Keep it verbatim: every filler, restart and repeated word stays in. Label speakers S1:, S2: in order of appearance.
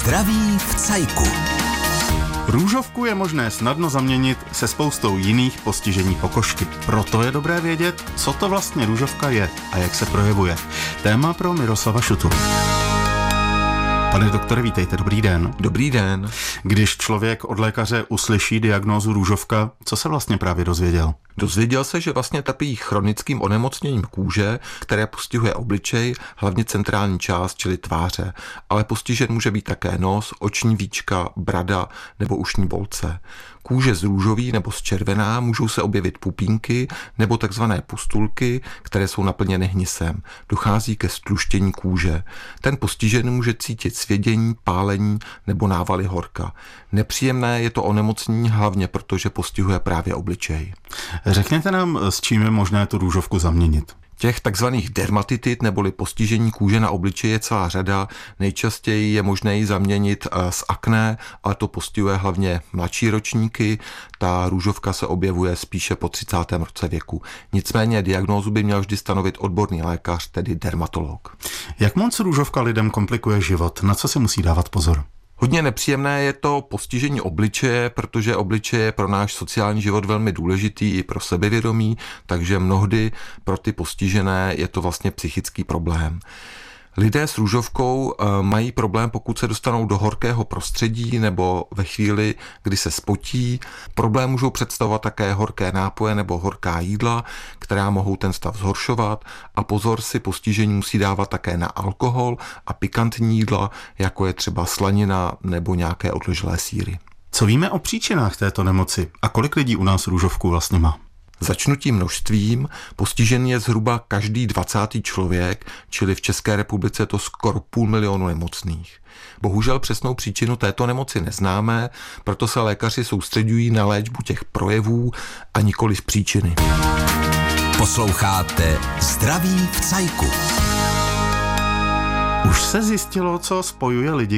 S1: Zdraví v cajku.
S2: Růžovku je možné snadno zaměnit se spoustou jiných postižení pokožky. Proto je dobré vědět, co to vlastně růžovka je a jak se projevuje. Téma pro Miroslava Šutu. Pane doktore, vítejte, dobrý den.
S3: Dobrý den.
S2: Když člověk od lékaře uslyší diagnózu růžovka, co se vlastně právě dozvěděl?
S3: Dozvěděl se, že vlastně trpí chronickým onemocněním kůže, které postihuje obličej, hlavně centrální část, čili tváře, ale postižen může být také nos, oční víčka, brada nebo ušní bolce. Kůže zrůžoví nebo zčervená, můžou se objevit pupínky nebo takzvané pustulky, které jsou naplněny hnisem. Dochází ke stluštění kůže. Ten postižený může cítit svědění, pálení nebo návaly horka. Nepříjemné je to onemocnění hlavně proto, že postihuje právě obličej.
S2: Řekněte nám, s čím je možné tu růžovku zaměnit.
S3: Těch takzvaných dermatitit neboli postižení kůže na obličeji je celá řada. Nejčastěji je možné ji zaměnit s akné, ale to postihuje hlavně mladší ročníky. Ta růžovka se objevuje spíše po třicátém roce věku. Nicméně diagnózu by měl vždy stanovit odborný lékař, tedy dermatolog.
S2: Jak moc růžovka lidem komplikuje život? Na co si musí dávat pozor?
S3: Hodně nepříjemné je to postižení obličeje, protože obličej je pro náš sociální život velmi důležitý i pro sebevědomí, takže mnohdy pro ty postižené je to vlastně psychický problém. Lidé s růžovkou mají problém, pokud se dostanou do horkého prostředí nebo ve chvíli, kdy se spotí. Problém můžou představovat také horké nápoje nebo horká jídla, která mohou ten stav zhoršovat. A pozor, si postižení musí dávat také na alkohol a pikantní jídla, jako je třeba slanina nebo nějaké odleželé sýry.
S2: Co víme o příčinách této nemoci a kolik lidí u nás růžovku vlastně má?
S3: Začnu tím množstvím. Postižený je zhruba každý dvacátý člověk, čili v České republice je to skoro půl milionu nemocných. Bohužel přesnou příčinu této nemoci neznáme, proto se lékaři soustředují na léčbu těch projevů a nikoliv příčiny.
S1: Posloucháte Zdraví v cajku.
S2: Už se zjistilo, co spojuje lidi,